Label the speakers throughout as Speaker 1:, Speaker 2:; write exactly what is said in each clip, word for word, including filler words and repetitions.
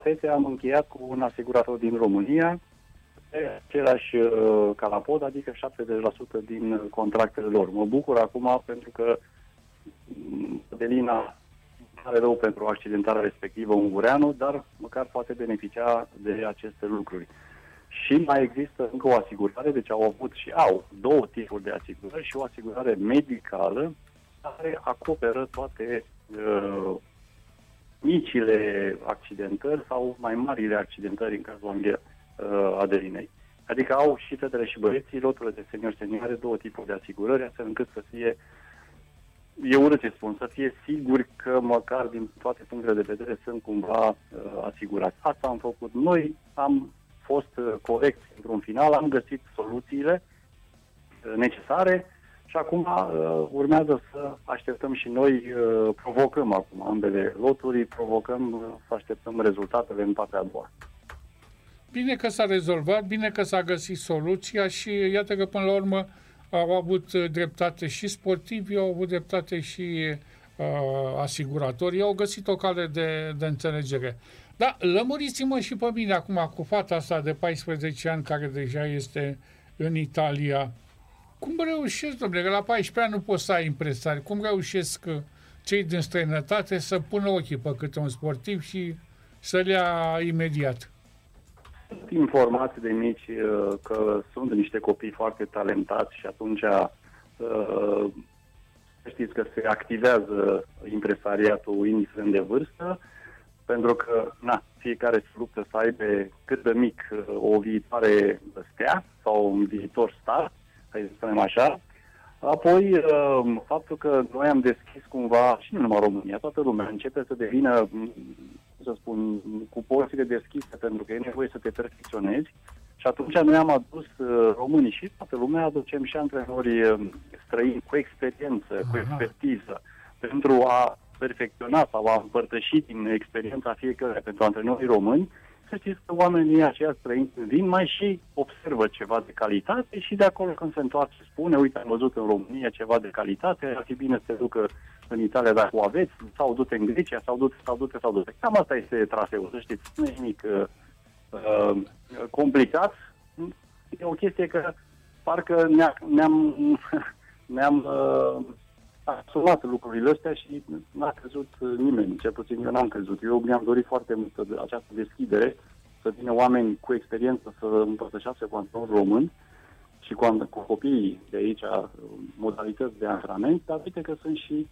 Speaker 1: Fete am încheiat cu un asigurator din România, același uh, calapod, adică șaptezeci la sută din contractele lor. Mă bucur acum pentru că Adelina are rău pentru accidentarea respectivă Ungureanu, dar măcar poate beneficia de aceste lucruri. Și mai există încă o asigurare, deci au avut și au două tipuri de asigurări și o asigurare medicală care acoperă toate uh, micile accidentări sau mai marile accidentări în cazul uh, Adelinei. Adică au și fetele și băieții, loturile de senior-senioare, două tipuri de asigurări, astfel încât să fie, eu urât îi spun, să fie siguri că măcar din toate punctele de vedere sunt cumva uh, asigurați. Asta am făcut noi, am fost uh, corecți într-un final, am găsit soluțiile uh, necesare și acum uh, urmează să așteptăm și noi, uh, provocăm acum ambele loturi, provocăm uh, să așteptăm rezultatele în partea a doua.
Speaker 2: Bine că s-a rezolvat, bine că s-a găsit soluția și iată că până la urmă au avut dreptate și sportivii, au avut dreptate și uh, asiguratorii, au găsit o cale de, de înțelegere. Dar lămuriți-mă și pe mine acum cu fata asta de paisprezece ani care deja este în Italia. Cum reușesc, domnule, că la paisprezece ani nu poți să ai impresari, cum reușesc cei din străinătate să pună ochii pe câte un sportiv și să-l ia imediat?
Speaker 1: Informați de mici că sunt niște copii foarte talentați și atunci știți că se activează impresariatul indiferent de vârstă, pentru că na, fiecare se luptă să aibă cât de mic o viitoare stea sau un viitor star, hai să spunem așa. Apoi, faptul că noi am deschis cumva, și nu numai România, toată lumea începe să devină, să spun, cu porțile deschise, pentru că e nevoie să te perfecționezi. Și atunci noi am adus românii și toată lumea, aducem și antrenori străini cu experiență, cu expertiză, pentru a perfecționa sau a împărtăși din experiența fiecare pentru antrenorii români. Să știți că oamenii aceia străini vin mai și observă ceva de calitate și de acolo când se întoarce spune, uite, am văzut în România ceva de calitate, ar fi bine să se ducă în Italia dacă o aveți, sau du-te în Grecia, sau du-te, sau du-te, sau du-te. Cam asta este traseul, să știți, nu e nimic uh, uh, complicat. E o chestie că parcă ne-a, ne-am, ne-am uh, asumat lucrurile astea și n-a crezut nimeni, cel puțin eu n-am crezut. Eu mi-am dorit foarte mult această deschidere, să vină oameni cu experiență să împărtășească cu antrenorul român și cu, cu copiii de aici modalități de antrenament, dar uite că sunt și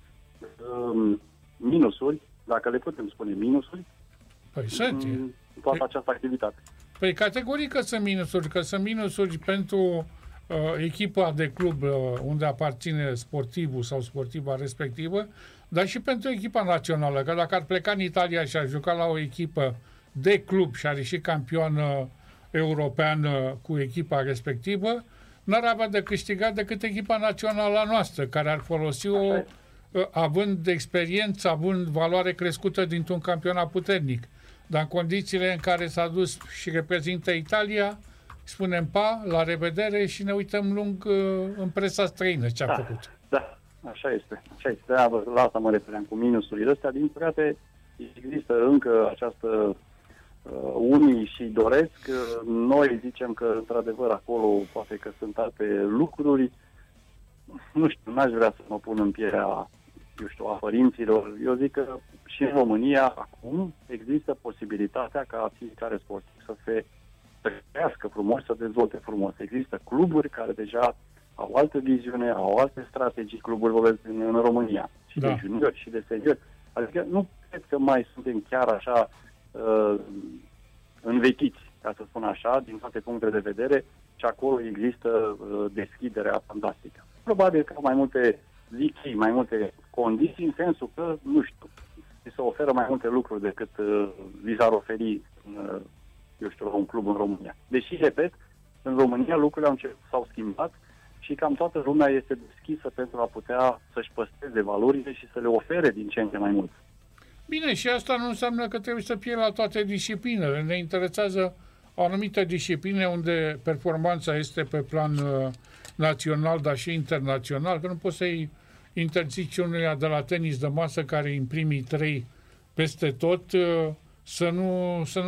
Speaker 1: um, minusuri, dacă le putem spune minusuri,
Speaker 2: păi sunt.
Speaker 1: în toată păi, această activitate.
Speaker 2: Păi categoric că sunt minusuri, că sunt minusuri pentru uh, echipa de club uh, unde aparține sportivul sau sportiva respectivă, dar și pentru echipa națională, că dacă ar pleca în Italia și ar juca la o echipă de club și ar ieși campioană europeană cu echipa respectivă, n-ar avea de câștigat decât echipa națională a noastră, care ar folosi-o având experiență, având valoare crescută dintr-un campionat puternic. Dar în condițiile în care s-a dus și reprezintă Italia, spunem pa, la revedere și ne uităm lung în presa străină ce a
Speaker 1: da,
Speaker 2: făcut.
Speaker 1: Da, așa este. Așa este. Da, la asta mă refeream cu minusurile astea. Din păcate, există încă această Uh, unii și doresc, uh, noi zicem că într-adevăr acolo poate că sunt alte lucruri. Nu știu, n-aș vrea să mă pun în pielea, eu știu, a părinților. Eu zic că și în România acum există posibilitatea ca fiecare sportiv să se să crească frumos, să dezvolte frumos. Există cluburi care deja au altă viziune, au alte strategii, cluburi vorbesc în, în România, și da. de juniori și de seniori. Adică nu cred că mai suntem chiar așa Uh, învechiți, ca să spun așa, din toate punctele de vedere, și acolo există uh, deschiderea fantastică. Probabil că mai multe zici, mai multe condiții, în sensul că, nu știu, se oferă mai multe lucruri decât uh, vi s-ar oferi uh, eu știu, la un club în România. Deși, repet, în România lucrurile au s-au schimbat și cam toată lumea este deschisă pentru a putea să-și păstreze valorile și să le ofere din ce în ce mai mult.
Speaker 2: Bine, și asta nu înseamnă că trebuie să fie la toate disciplinele. Ne interesează o anumită discipline unde performanța este pe plan uh, național, dar și internațional, că nu poți să-i interzici unuia de la tenis de masă care în primii trei peste tot uh, să nu, să nu